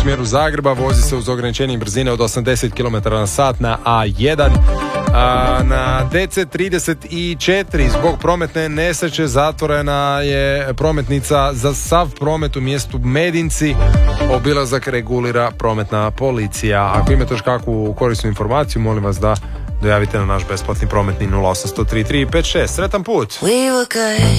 smjeru Zagreba, vozi se uz ograničenje brzine od 80 km na sat na A1. Na DC34 zbog prometne nesreće zatvorena je prometnica za sav promet u mjestu Medinci. Obilazak regulira prometna policija. Ako imate još kakvu korisnu informaciju, molim vas da dojavite na naš besplatni prometni 0800 3356. Sretan put! We were good,